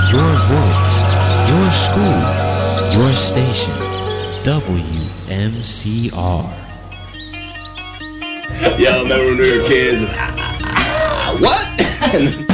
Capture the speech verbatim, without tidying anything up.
Your voice, your school, your station. W M C R. Yo, remember when we were kids? And, ah, ah, ah, what?